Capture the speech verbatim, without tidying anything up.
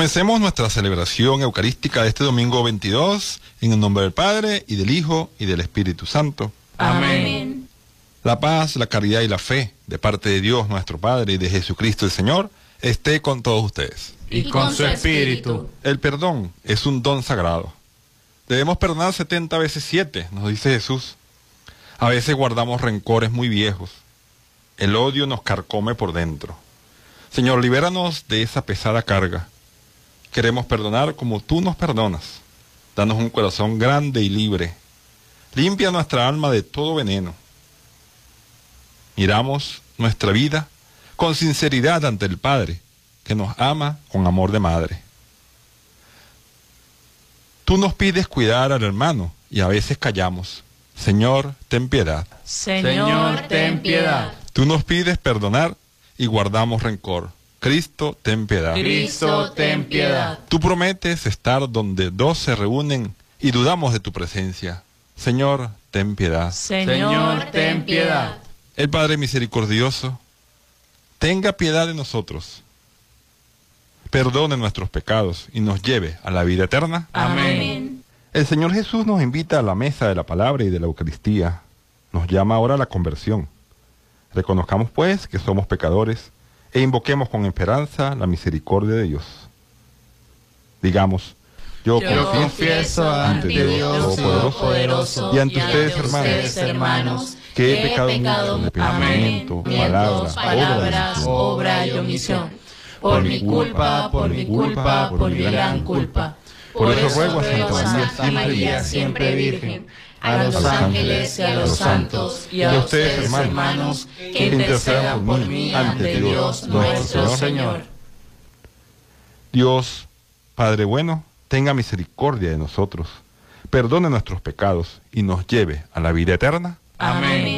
Comencemos nuestra celebración eucarística de este domingo veintidós, en el nombre del Padre, y del Hijo, y del Espíritu Santo. Amén. La paz, la caridad y la fe, de parte de Dios nuestro Padre y de Jesucristo el Señor, esté con todos ustedes. Y con su espíritu. El perdón es un don sagrado. Debemos perdonar setenta veces siete, nos dice Jesús. A veces guardamos rencores muy viejos. El odio nos carcome por dentro. Señor, libéranos de esa pesada carga. Queremos perdonar como tú nos perdonas. Danos un corazón grande y libre. Limpia nuestra alma de todo veneno. Miramos nuestra vida con sinceridad ante el Padre, que nos ama con amor de madre. Tú nos pides cuidar al hermano y a veces callamos. Señor, ten piedad. Señor, ten piedad. Tú nos pides perdonar y guardamos rencor. Cristo, ten piedad. Cristo, ten piedad. Tú prometes estar donde dos se reúnen y dudamos de tu presencia. Señor, ten piedad. Señor, ten piedad. El Padre misericordioso, tenga piedad de nosotros. Perdone nuestros pecados y nos lleve a la vida eterna. Amén. El Señor Jesús nos invita a la mesa de la palabra y de la Eucaristía. Nos llama ahora a la conversión. Reconozcamos pues que somos pecadores e invoquemos con esperanza la misericordia de Dios. Digamos, yo, Yo confieso ante Dios Todopoderoso y ante ustedes, hermanos, hermanos, que he pecado mucho en Amén. pensamiento, Palabras, palabras, obra y omisión. Por mi culpa, por mi culpa, por mi gran culpa. Por eso ruego a Santa María, Santa María, siempre Virgen, a los ángeles y a los santos, y a ustedes, hermanos, que intercedan por mí ante Dios nuestro Señor. Dios, Padre bueno, tenga misericordia de nosotros, perdone nuestros pecados y nos lleve a la vida eterna. Amén.